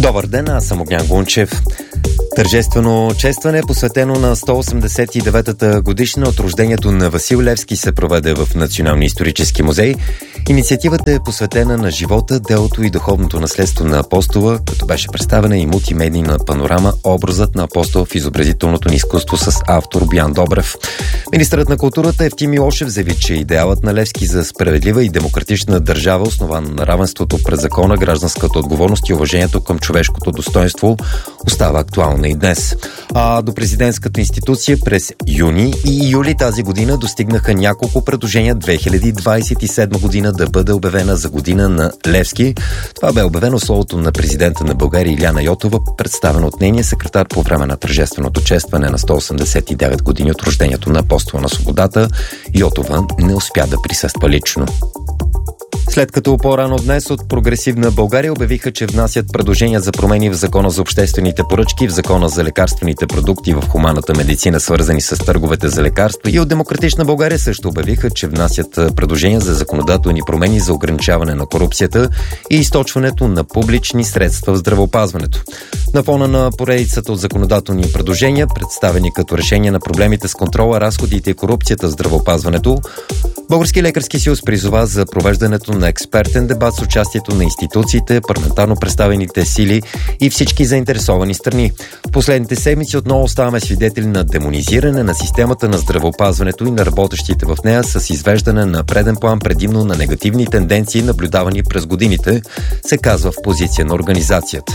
Добър ден, аз съм Огнян Гунчев. Тържествено честване, посветено на 189-та годишна от рождението на Васил Левски, се проведе в Националния исторически музей. Инициативата е посветена на живота, делото и духовното наследство на апостола, като беше представена и мултимедийна панорама образът на апостола в изобразителното ни изкуство с автор Боян Добрев. Министърът на културата Евтим Милошев заяви, че идеалът на Левски за справедлива и демократична държава, основана на равенството пред закона, гражданската отговорност и уважението към човешкото достоинство, остава актуална и днес. А до президентската институция през юни и юли тази година достигнаха няколко предложения 2027 година да бъде обявена за година на Левски. Това бе обявено словото на президента на България Илияна Йотова, представено от нейния секретар по време на тържественото честване на 189 години от рождението на апостола на свободата. Йотова не успя да присъства лично. След като по-рано днес от Прогресивна България обявиха, че внасят предложения за промени в Закона за обществените поръчки, в Закона за лекарствените продукти в хуманната медицина, свързани с търговете за лекарства, и от Демократична България също обявиха, че внасят предложения за законодателни промени за ограничаване на корупцията и източването на публични средства в здравеопазването. На фона на поредицата от законодателни предложения, представени като решение на проблемите с контрола, разходите и корупцията в здравеопазването, Български лекарски съюз призова за провеждането на експертен дебат с участието на институциите, парламентарно представените сили и всички заинтересовани страни. В последните седмици отново ставаме свидетели на демонизиране на системата на здравеопазването и на работещите в нея с извеждане на преден план предимно на негативни тенденции, наблюдавани през годините, се казва в позиция на организацията.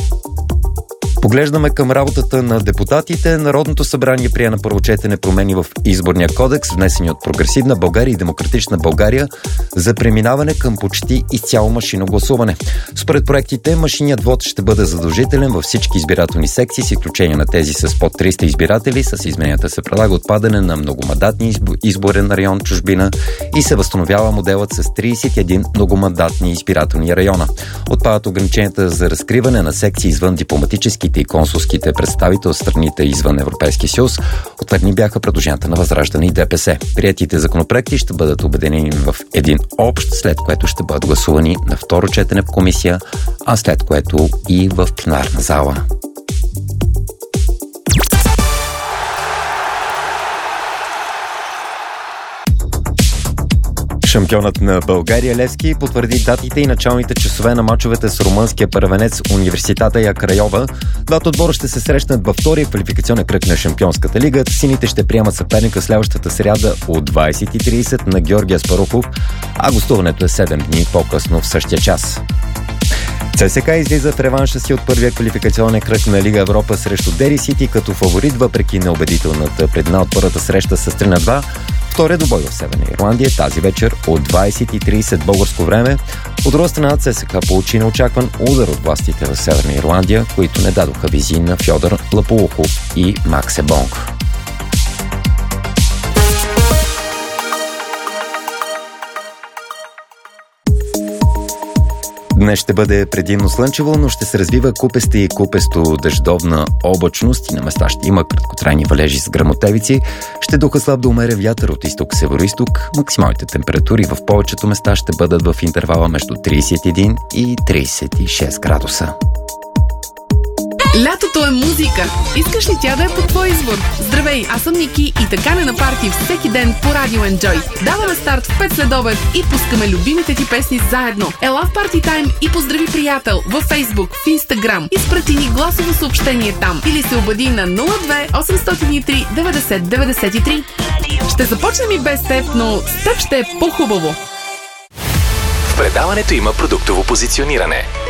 Поглеждаме към работата на депутатите. Народното събрание прие на първо четене промени в Изборния кодекс, внесени от Прогресивна България и Демократична България, за преминаване към почти изцяло машинно гласуване. Според проектите, машинният вод ще бъде задължителен във всички избирателни секции, с изключение на тези с под 300 избиратели. С измененията се предлага отпадане на многомандатни изборен район чужбина и се възстановява моделът с 31 многомандатни избирателни района. Отпадат ограниченията за разкриване на секции извън дипломатически и консулските представители от страните извън Европейския съюз. Ответни бяха предложенията на Възраждане и ДПС. Приетите законопроекти ще бъдат обединени в един общ, след което ще бъдат гласувани на второ четене в комисия, а след което и в пленарна зала. Шампионът на България Левски потвърди датите и началните часове на мачовете с румънския първенец Университета Я Крайова. Двата отбора ще се срещнат във втория квалификационен кръг на Шампионската лига. Сините ще приемат съперника следващата сряда от 20:30 на Георги Аспарухов, а гостуването е 7 дни по-късно в същия час. ЦСКА излиза в реванша си от първия квалификационен кръг на Лига Европа срещу Дери Сити като фаворит, въпреки неубедителната предина от първата среща с 3-2. Втория добой в Северна Ирландия тази вечер от 20:30 българско време. От друга страна, ЦСКА получи неочакван удар от властите в Северна Ирландия, които не дадоха визии на Фьодор Лаполухов и Макс Ебонг. Днес ще бъде предимно слънчево, но ще се развива купеста и купесто-дъждовна облачност и на места ще има краткотрайни валежи с гръмотевици. Ще духа слаб до умерен вятър от изток-североизток. Максималните температури в повечето места ще бъдат в интервала между 31 и 36 градуса. Лятото е музика. Искаш ли тя да е по твой избор? Здравей, аз съм Ники и така не на парти всеки ден по Радио Enjoy. Даваме старт в 5 следобед и пускаме любимите ти песни заедно. Ела в Party Time и поздрави приятел във Facebook, в Instagram. Изпрати ни гласово съобщение там или се обади на 02 803 90 93. Ще започнем и без теб, но с теб ще е по-хубаво. В предаването има продуктово позициониране.